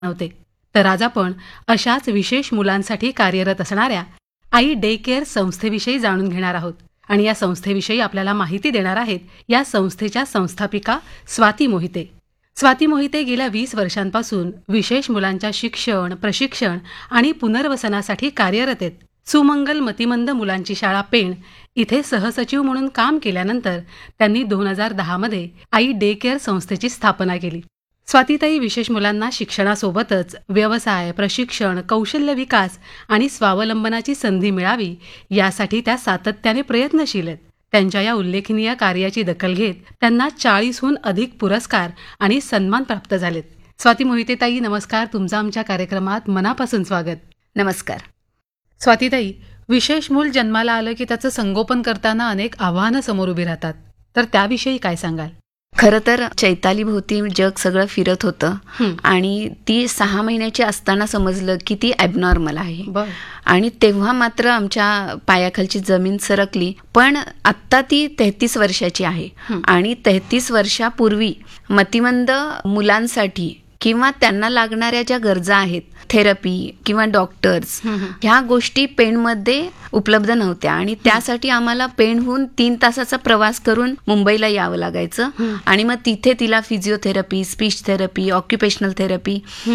नव्हते. तर आज आपण अशाच विशेष मुलांसाठी कार्यरत असणाऱ्या आई डे केअर संस्थेविषयी जाणून घेणार आहोत. आणि या संस्थेविषयी आपल्याला माहिती देणार आहेत या संस्थेच्या संस्थापिका स्वाती मोहिते. स्वाती मोहिते गेल्या 20 वर्षांपासून विशेष मुलांच्या शिक्षण, प्रशिक्षण आणि पुनर्वसनासाठी कार्यरत आहेत. सुमंगल मतिमंद मुलांची शाळा पेण इथे सहसचिव म्हणून काम केल्यानंतर त्यांनी 2010 मध्ये आई डे केअर संस्थेची स्थापना केली. स्वातीताई विशेष मुलांना शिक्षणासोबतच व्यवसाय, प्रशिक्षण, कौशल्य विकास आणि स्वावलंबनाची संधी मिळावी यासाठी त्या सातत्याने प्रयत्नशील आहेत. त्यांच्या या उल्लेखनीय कार्याची दखल घेत त्यांना 40हून अधिक पुरस्कार आणि सन्मान प्राप्त झालेत. स्वाती मोहितेताई, नमस्कार. तुमचं आमच्या कार्यक्रमात मनापासून स्वागत. नमस्कार. स्वातीताई, विशेष मूल जन्माला आलं की त्याचं संगोपन करताना अनेक आव्हानं समोर उभी राहतात, तर त्याविषयी काय सांगाल? खरं तर चैताली भोवती जग सगळं फिरत होतं आणि ती 6 महिन्याची असताना समजलं की ती ॲबनॉर्मल आहे. आणि तेव्हा मात्र आमच्या पायाखालची जमीन सरकली. पण आत्ता ती 33 वर्षाची आहे आणि 33 वर्षापूर्वी मतिमंद मुलांसाठी किंवा त्यांना लागणाऱ्या ज्या गरजा आहेत, थेरपी किंवा डॉक्टर्स, ह्या गोष्टी पेणमध्ये उपलब्ध नव्हत्या. आणि त्यासाठी आम्हाला पेणहून 3 तासाचा प्रवास करून मुंबईला यावं लागायचं. आणि मग तिथे तिला physiotherapy, speech therapy, occupational therapy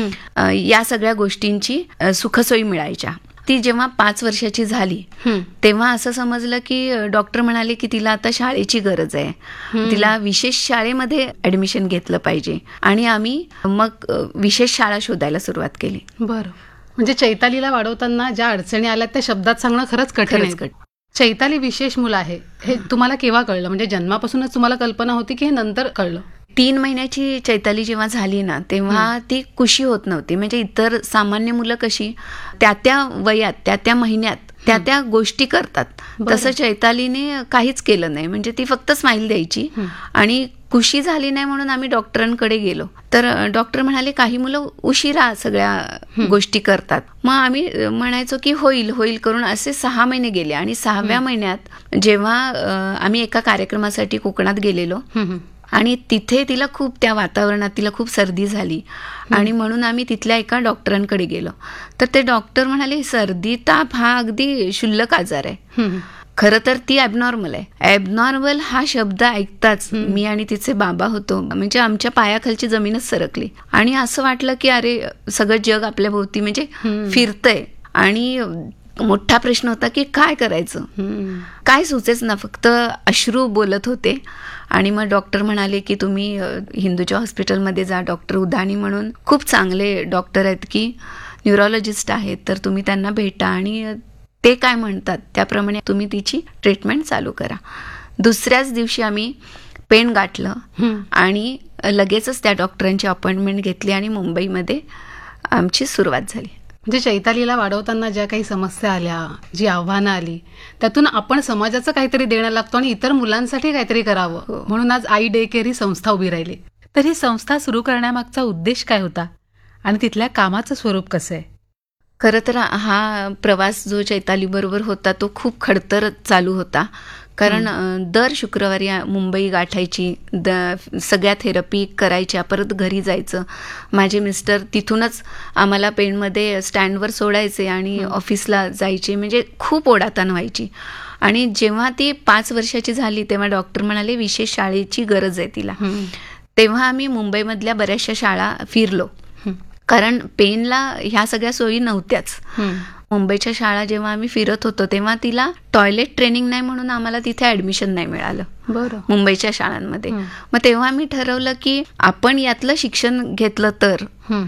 या सगळ्या गोष्टींची सुखसोयी मिळायच्या. ती जेव्हा 5 वर्षाची झाली तेव्हा असं समजलं की डॉक्टर म्हणाले की तिला आता शाळेची गरज आहे, तिला विशेष शाळेमध्ये ऍडमिशन घेतलं पाहिजे. आणि आम्ही मग विशेष शाळा शोधायला सुरुवात केली. बरं, म्हणजे चैतालीला वाढवताना ज्या अडचणी आल्या त्या शब्दात सांगणं खरंच कठीण आहे. चैताली विशेष मुलं आहे हे तुम्हाला केव्हा कळलं? म्हणजे जन्मापासूनच तुम्हाला कल्पना होती की हे नंतर कळलं? 3 महिन्याची चैताली जेव्हा झाली ना तेव्हा ती कुशी होत नव्हती. म्हणजे इतर सामान्य मुलं कशी त्या वयात त्या महिन्यात त्या गोष्टी करतात, तसं चैतालीने काहीच केलं नाही. म्हणजे ती फक्त स्माईल द्यायची. आणि कुशी झाली नाही म्हणून आम्ही डॉक्टरांकडे गेलो तर डॉक्टर म्हणाले काही मुलं उशिरा सगळ्या गोष्टी करतात. मग आम्ही म्हणायचो की होईल होईल करून असे 6 महिने गेले. आणि 6व्या महिन्यात जेव्हा आम्ही एका कार्यक्रमासाठी कोकणात गेलेलो आणि तिथे तिला खूप, त्या वातावरणात तिला खूप सर्दी झाली. आणि म्हणून आम्ही तिथल्या एका डॉक्टरांकडे गेलो तर ते डॉक्टर म्हणाले सर्दी ताप हा अगदी क्षुल्लक आजार आहे, खरं तर ती ॲबनॉर्मल आहे. ॲबनॉर्मल हा शब्द ऐकताच मी आणि तिचे बाबा होतो, म्हणजे आमच्या पायाखालची जमीनच सरकली. आणि असं वाटलं की अरे सगळं जग आपल्या भोवती म्हणजे फिरतंय. आणि मोठा प्रश्न होता की काय करायचं, काय सुचेच ना, फक्त अश्रू बोलत होते. आणि मग डॉक्टर म्हणाले की तुम्ही हिंदूच्या हॉस्पिटलमध्ये जा, डॉक्टर उदानी म्हणून खूप चांगले डॉक्टर आहेत की न्यूरोलॉजिस्ट आहेत, तर तुम्ही त्यांना भेटा आणि ते काय म्हणतात त्याप्रमाणे तुम्ही तिची ट्रीटमेंट चालू करा. दुसऱ्याच दिवशी आम्ही पेण गाठलं आणि लगेचच त्या डॉक्टरांची अपॉइंटमेंट घेतली आणि मुंबईमध्ये आमची सुरुवात झाली. म्हणजे चैतालीला वाढवताना ज्या काही समस्या आल्या, जी आव्हानं आली, त्यातून आपण समाजाचं काहीतरी देणं लागतो आणि इतर मुलांसाठी काहीतरी करावं म्हणून आज आई डे केअर ही संस्था उभी राहिली. तर ही संस्था सुरू करण्यामागचा उद्देश काय होता आणि तिथल्या कामाचं स्वरूप कसं आहे? खरं तर हा प्रवास जो चैताली बरोबर होता तो खूप खडतर चालू होता. कारण दर शुक्रवारी मुंबई गाठायची, सगळ्या थेरपी करायच्या, परत घरी जायचं. माझे मिस्टर तिथूनच आम्हाला पेणमध्ये स्टँडवर सोडायचे आणि ऑफिसला जायचे. म्हणजे खूप ओढाताण व्हायची. आणि जेव्हा ती 5 वर्षाची झाली तेव्हा डॉक्टर म्हणाले विशेष शाळेची गरज आहे तिला. तेव्हा आम्ही मुंबईमधल्या बऱ्याचशा शाळा फिरलो, कारण पेनला ह्या सगळ्या सोयी नव्हत्याच. मुंबईच्या शाळा जेव्हा आम्ही फिरत होतो तेव्हा तिला टॉयलेट ट्रेनिंग नाही म्हणून आम्हाला तिथे ऍडमिशन नाही मिळालं. बरं, मुंबईच्या शाळांमध्ये. मग तेव्हा आम्ही ठरवलं की आपण यातलं शिक्षण घेतलं तर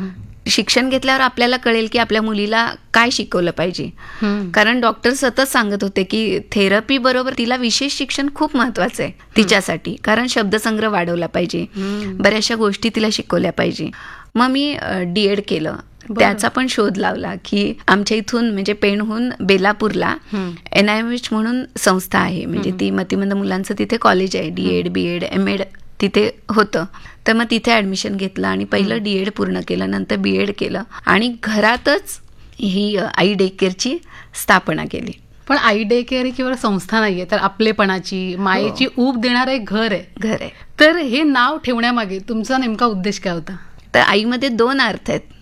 शिक्षण घेतल्यावर आपल्याला कळेल की आपल्या मुलीला काय शिकवलं पाहिजे. कारण डॉक्टर सतत सांगत होते की थेरपी बरोबर तिला विशेष शिक्षण खूप महत्वाचं आहे तिच्यासाठी, कारण शब्दसंग्रह वाढवला पाहिजे, बऱ्याचशा गोष्टी तिला शिकवल्या पाहिजे. मग मी DED केलं. त्याचा पण शोध लावला की आमच्या इथून म्हणजे पेणहून बेलापूरला NIMH म्हणून संस्था आहे, म्हणजे ती मतिमंद मुलांचं तिथे कॉलेज आहे. DED, BED, MED तिथे होतं. तर मग तिथे ऍडमिशन घेतलं आणि पहिलं DED पूर्ण केलं, नंतर BED केलं आणि घरातच ही आई डे केअरची स्थापना केली. पण आई डे केअर ही केवळ संस्था नाहीये, तर आपलेपणाची, मायेची ऊब देणारं एक घर आहे. तर हे नाव ठेवण्यामागे तुमचा नेमका उद्देश काय होता? तर आईमध्ये 2 अर्थ आहेत.